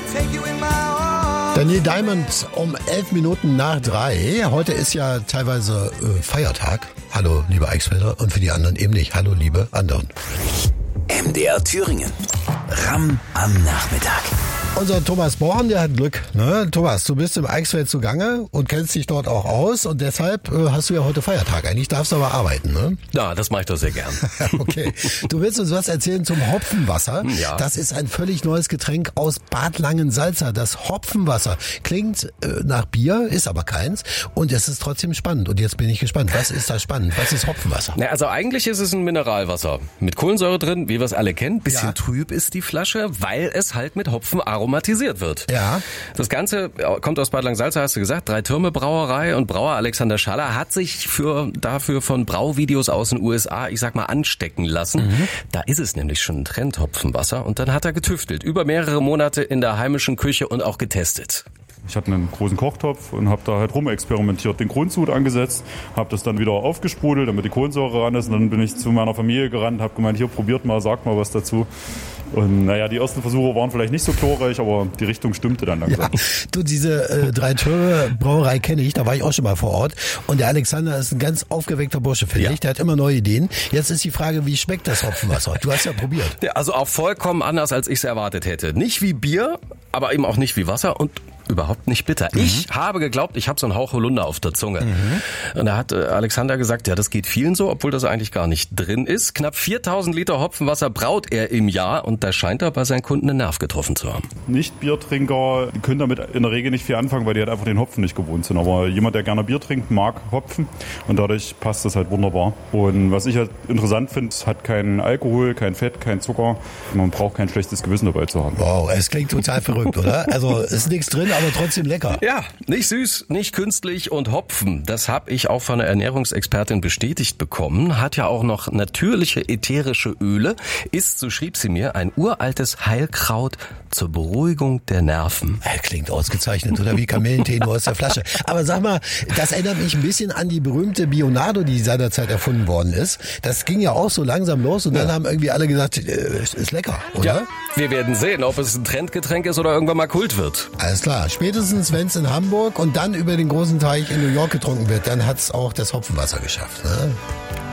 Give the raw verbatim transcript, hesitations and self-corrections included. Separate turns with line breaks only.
Daniel Diamond um elf Minuten nach drei. Heute ist ja teilweise äh, Feiertag. Hallo, liebe Eichsfelder. Und für die anderen eben nicht. Hallo, liebe anderen.
M D R Thüringen. Ram am Nachmittag.
Unser Thomas Born, der hat Glück. Ne? Thomas, du bist im Eichsfeld zugange und kennst dich dort auch aus. Und deshalb äh, hast du ja heute Feiertag. Eigentlich darfst du aber arbeiten, ne?
Ja, das mache ich doch sehr gern.
Okay. Du willst uns was erzählen zum Hopfenwasser.
Ja.
Das ist ein völlig neues Getränk aus Bad Langensalza. Das Hopfenwasser klingt äh, nach Bier, ist aber keins. Und es ist trotzdem spannend. Und jetzt bin ich gespannt. Was ist da spannend? Was ist Hopfenwasser?
Na, also eigentlich ist es ein Mineralwasser. Mit Kohlensäure drin, wie wir es alle kennen. Bisschen
Ja.
trüb ist die Flasche, weil es halt mit Hopfen aromatisiert wird.
Ja.
Das Ganze kommt aus Bad Langensalza, hast du gesagt. Drei Türme Brauerei und Brauer Alexander Schaller hat sich für dafür von Brauvideos aus den U S A, ich sag mal, anstecken lassen. Mhm. Da ist es nämlich schon ein Trend, Hopfenwasser. Und dann hat er getüftelt. Über mehrere Monate in der heimischen Küche und auch getestet.
Ich hatte einen großen Kochtopf und habe da halt rumexperimentiert, den Grundsud angesetzt, habe das dann wieder aufgesprudelt, damit die Kohlensäure ran ist. Und dann bin ich zu meiner Familie gerannt, habe gemeint, hier, probiert mal, sagt mal was dazu. Und naja, die ersten Versuche waren vielleicht nicht so glorreich, aber die Richtung stimmte dann langsam.
Ja, du, diese äh, Drei-Türme-Brauerei kenne ich, da war ich auch schon mal vor Ort. Und der Alexander ist ein ganz aufgeweckter Bursche, finde
Ja.
ich. Der hat immer neue Ideen. Jetzt ist die Frage, wie schmeckt das Hopfenwasser? Du hast ja probiert.
Ja, also auch vollkommen anders, als ich es erwartet hätte. Nicht wie Bier, aber eben auch nicht wie Wasser und überhaupt nicht bitter. Mhm. Ich habe geglaubt, ich habe so einen Hauch Holunder auf der Zunge. Mhm. Und da hat äh, Alexander gesagt, ja, das geht vielen so, obwohl das eigentlich gar nicht drin ist. Knapp viertausend Liter Hopfenwasser braut er im Jahr und da scheint er bei seinen Kunden einen Nerv getroffen zu haben.
Nicht-Biertrinker können damit in der Regel nicht viel anfangen, weil die halt einfach den Hopfen nicht gewohnt sind. Aber jemand, der gerne Bier trinkt, mag Hopfen und dadurch passt das halt wunderbar. Und was ich halt interessant finde, es hat keinen Alkohol, kein Fett, kein Zucker. Man braucht kein schlechtes Gewissen dabei zu haben.
Wow, es klingt total verrückt, oder? Also ist nichts drin, aber trotzdem lecker.
Ja, nicht süß, nicht künstlich und Hopfen. Das habe ich auch von einer Ernährungsexpertin bestätigt bekommen. Hat ja auch noch natürliche ätherische Öle. Ist, so schrieb sie mir, ein uraltes Heilkraut zur Beruhigung der Nerven.
Äh, Klingt ausgezeichnet, oder wie Kamillentee nur aus der Flasche. Aber sag mal, das erinnert mich ein bisschen an die berühmte Bionado, die seinerzeit erfunden worden ist. Das ging ja auch so langsam los und dann ja. haben irgendwie alle gesagt, äh, ist lecker, oder?
Ja, wir werden sehen, ob es ein Trendgetränk ist oder irgendwann mal Kult wird.
Alles klar, spätestens wenn es in Hamburg und dann über den großen Teich in New York getrunken wird, dann hat's auch das Hopfenwasser geschafft. Ne?